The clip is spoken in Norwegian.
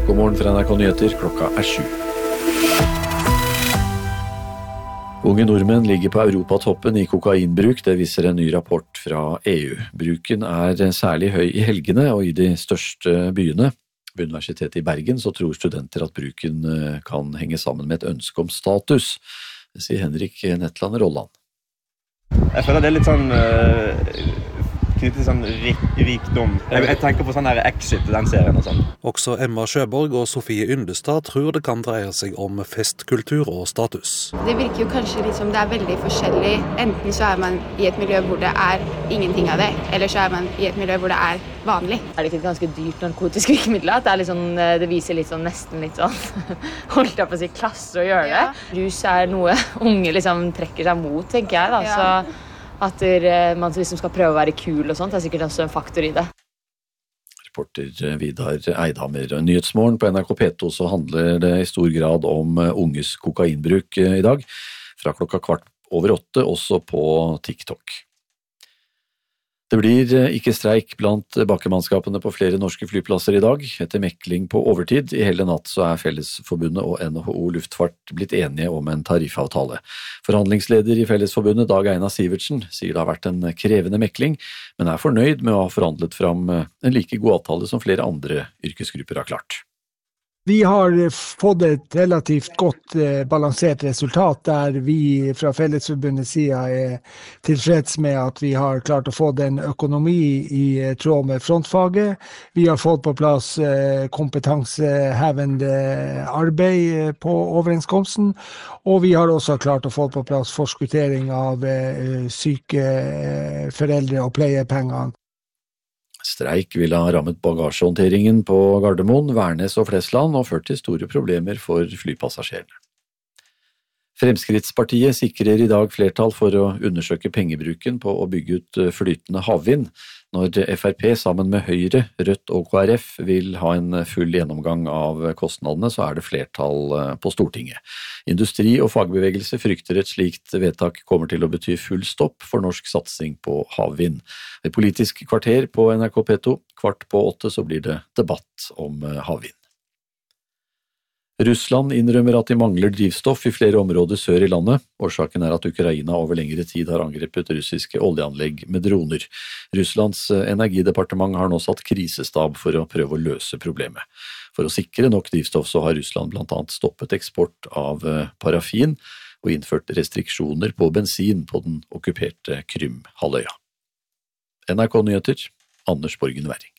God morgen fra NRK Nyheter, klokka 7. Unge nordmenn ligger på europatoppen i kokainbruk, det viser en ny rapport fra EU. Bruken særlig høy i helgene og i de største byene. Ved Universitetet i Bergen så tror studenter at bruken kan henge sammen med et ønske om status, det sier Henrik Netland Rolland. Jeg føler det litt sånn knyttet til sånn rikdom. Jeg tenker på sånn der Exit, den serien og sånn. Også Emma Sjøborg og Sofie Yndestad tror det kan dreie seg om festkultur og status. Det virker jo kanskje litt som det veldig forskjellig. Enten så man i et miljø hvor det ingenting av det, eller så man i et miljø hvor det vanlig. Det ikke et ganske dyrt narkotisk virkemiddel? At det litt sånn, det viser litt sånn, nesten litt sånn, holdt jeg på å si, klasse å gjøre det. Rus noe unge liksom trekker seg mot, tenker jeg da. Så at man liksom skal prøve å være kul og sånt, sikkert også en faktor i det. Reporter Vidar Eidhammer. Nyhetsmorgen på NRK P2 så handler det i stor grad om unges kokainbruk i dag. Fra klokka 7:15 også på TikTok. Det blir ikke streik blant bakkemannskapene på flere norske flyplasser i dag. Etter mekling på overtid i hele natt så Fellesforbundet og NHO Luftfart blitt enige om en tariffavtale. Forhandlingsleder i Fellesforbundet, Dag Einar Sivertsen, sier det har vært en krevende mekling, men fornøyd med å ha forhandlet fram en like god avtale som flere andre yrkesgrupper har klart. Vi har fått et relativt godt balansert resultat der vi fra Fellesforbundets side tilfreds med at vi har klart å få den økonomi i tråd med frontfaget. Vi har fått på plass kompetansehevende arbeid på overenskomsten, og vi har også klart å få på plass forskuttering av syke foreldre og pleiepengene. Streik ville ha rammet bagasjehåndteringen på Gardermoen, Værnes og Flesland og ført til store problemer for flypassasjerene. Fremskrittspartiet sikrer i dag flertall for å undersøke pengebruken på å bygge ut flytende havvind, når FrP sammen med Høyre, Rødt og KrF vil ha en full gjennomgang av kostnadene, så det flertall på Stortinget. Industri og fagbevegelse frykter et slikt vedtak kommer til å bety full stopp for norsk satsing på havvind. I Politisk kvarter på NRK P2, 7:15 så blir det debatt om havvind. Russland innrømmer at de mangler drivstoff i flere områder sør i landet. Årsaken at Ukraina over lengre tid har angrepet russiske oljeanlegg med droner. Russlands energidepartement har nå satt krisestab for å prøve å løse problemet. For å sikre nok drivstoff så har Russland blant annet stoppet eksport av parafin og innført restriksjoner på bensin på den okkuperte Krym-halvøya. NRK Nyheter, Anders Borgen Werring.